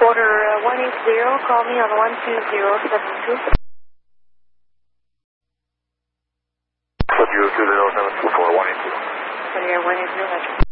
Quarter 180, call me on 12072. Would you 2072 for 180? Sorry, 180,